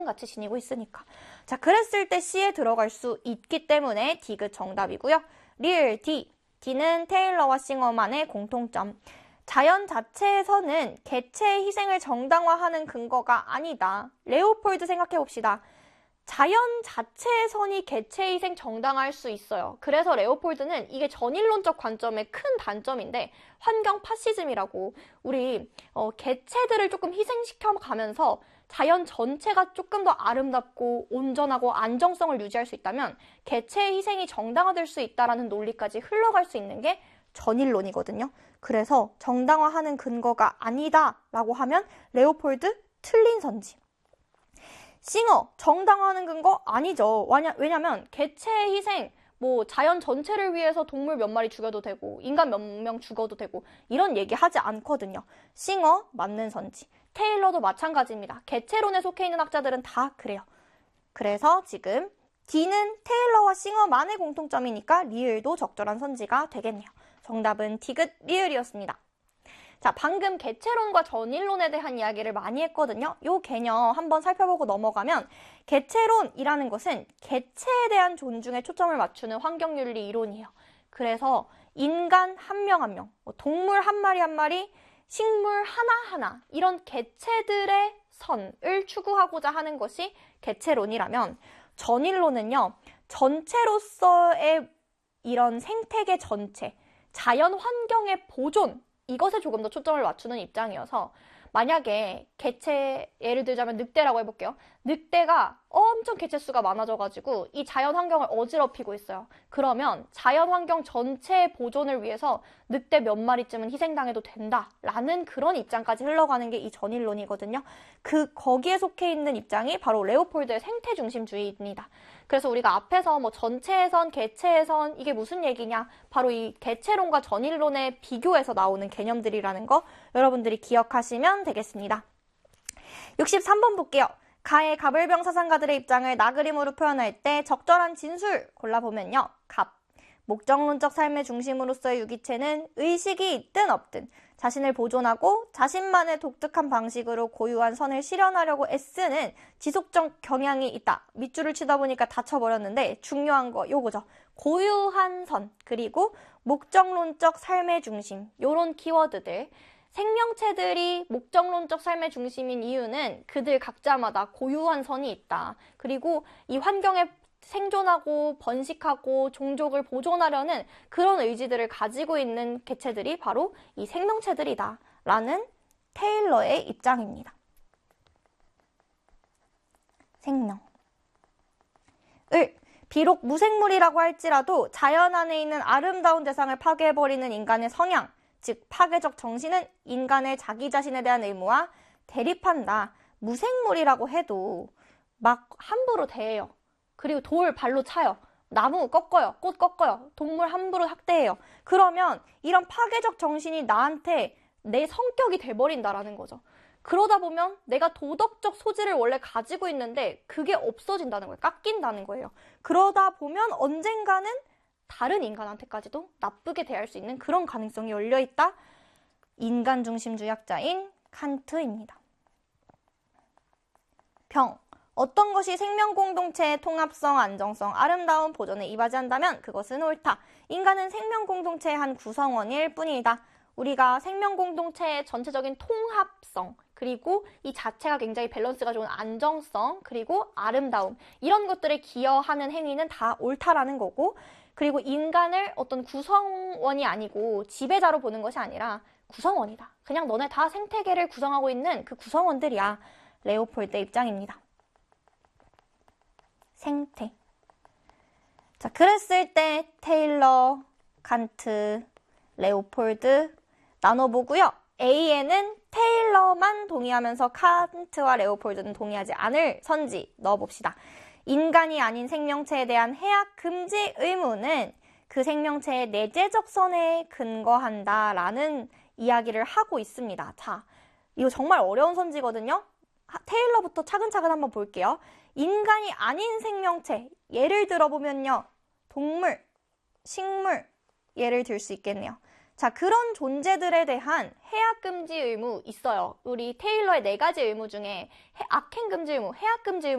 같이 지니고 있으니까. 자, 그랬을 때 C에 들어갈 수 있기 때문에 디귿 정답이고요. 리을 D. D는 테일러와 싱어만의 공통점. 자연 자체에서는 개체의 희생을 정당화하는 근거가 아니다. 레오폴드 생각해봅시다. 자연 자체에서니 개체의 희생 정당화할 수 있어요. 그래서 레오폴드는 이게 전일론적 관점의 큰 단점인데 환경 파시즘이라고 우리 개체들을 조금 희생시켜 가면서 자연 전체가 조금 더 아름답고 온전하고 안정성을 유지할 수 있다면 개체의 희생이 정당화될 수 있다라는 논리까지 흘러갈 수 있는 게 전일론이거든요. 그래서 정당화하는 근거가 아니다라고 하면 레오폴드 틀린 선지. 싱어 정당화하는 근거 아니죠. 왜냐면 개체의 희생, 뭐 자연 전체를 위해서 동물 몇 마리 죽여도 되고 인간 몇 명 죽어도 되고 이런 얘기 하지 않거든요. 싱어 맞는 선지. 테일러도 마찬가지입니다. 개체론에 속해 있는 학자들은 다 그래요. 그래서 지금 D는 테일러와 싱어만의 공통점이니까 리을도 적절한 선지가 되겠네요. 정답은 디귿 리을이었습니다. 자, 방금 개체론과 전일론에 대한 이야기를 많이 했거든요. 이 개념 한번 살펴보고 넘어가면 개체론이라는 것은 개체에 대한 존중에 초점을 맞추는 환경윤리 이론이에요. 그래서 인간 한 명 한 명, 동물 한 마리 한 마리, 식물 하나하나 이런 개체들의 선을 추구하고자 하는 것이 개체론이라면 전일론은요. 전체로서의 이런 생태계 전체, 자연 환경의 보존 이것에 조금 더 초점을 맞추는 입장이어서 만약에 개체, 예를 들자면 늑대라고 해볼게요. 늑대가 엄청 개체수가 많아져가지고 이 자연 환경을 어지럽히고 있어요. 그러면 자연 환경 전체의 보존을 위해서 늑대 몇 마리쯤은 희생당해도 된다라는 그런 입장까지 흘러가는 게 이 전일론이거든요. 거기에 속해 있는 입장이 바로 레오폴드의 생태중심주의입니다. 그래서 우리가 앞에서 뭐 전체에선, 개체에선 이게 무슨 얘기냐? 바로 이 개체론과 전일론의 비교에서 나오는 개념들이라는 거 여러분들이 기억하시면 되겠습니다. 63번 볼게요. 가의 갑을병 사상가들의 입장을 나그림으로 표현할 때 적절한 진술 골라보면요. 갑. 목적론적 삶의 중심으로서의 유기체는 의식이 있든 없든 자신을 보존하고 자신만의 독특한 방식으로 고유한 선을 실현하려고 애쓰는 지속적 경향이 있다. 밑줄을 치다 보니까 다쳐버렸는데 중요한 거 요거죠. 고유한 선 그리고 목적론적 삶의 중심 요런 키워드들. 생명체들이 목적론적 삶의 중심인 이유는 그들 각자마다 고유한 선이 있다. 그리고 이 환경에 생존하고 번식하고 종족을 보존하려는 그런 의지들을 가지고 있는 개체들이 바로 이 생명체들이다. 라는 테일러의 입장입니다. 생명. 비록 무생물이라고 할지라도 자연 안에 있는 아름다운 대상을 파괴해버리는 인간의 성향, 즉 파괴적 정신은 인간의 자기 자신에 대한 의무와 대립한다. 무생물이라고 해도 막 함부로 대해요. 그리고 돌 발로 차요. 나무 꺾어요. 꽃 꺾어요. 동물 함부로 학대해요. 그러면 이런 파괴적 정신이 나한테 내 성격이 돼버린다라는 거죠. 그러다 보면 내가 도덕적 소질을 원래 가지고 있는데 그게 없어진다는 거예요. 깎인다는 거예요. 그러다 보면 언젠가는 다른 인간한테까지도 나쁘게 대할 수 있는 그런 가능성이 열려있다. 인간중심주의학자인 칸트입니다. 병. 어떤 것이 생명공동체의 통합성, 안정성, 아름다운 보존에 이바지한다면 그것은 옳다. 인간은 생명공동체의 한 구성원일 뿐이다. 우리가 생명공동체의 전체적인 통합성, 그리고 이 자체가 굉장히 밸런스가 좋은 안정성, 그리고 아름다움 이런 것들에 기여하는 행위는 다 옳다라는 거고 그리고 인간을 어떤 구성원이 아니고 지배자로 보는 것이 아니라 구성원이다. 그냥 너네 다 생태계를 구성하고 있는 그 구성원들이야. 레오폴드의 입장입니다. 생태. 자, 그랬을 때 테일러, 칸트, 레오폴드 나눠보고요. A에는 테일러만 동의하면서 칸트와 레오폴드는 동의하지 않을 선지 넣어봅시다. 인간이 아닌 생명체에 대한 해악 금지 의무는 그 생명체의 내재적 선에 근거한다라는 이야기를 하고 있습니다. 자, 이거 정말 어려운 선지거든요. 테일러부터 차근차근 한번 볼게요. 인간이 아닌 생명체, 예를 들어보면요. 동물, 식물, 예를 들 수 있겠네요. 자, 그런 존재들에 대한 해악금지 의무 있어요. 우리 테일러의 4가지 의무 중에 악행금지 의무, 해악금지 의무